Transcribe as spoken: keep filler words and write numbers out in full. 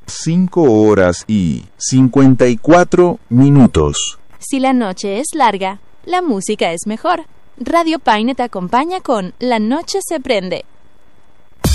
cinco horas y cincuenta y cuatro minutos. Si la noche es larga, la música es mejor. Radio Paine te acompaña con La Noche se prende.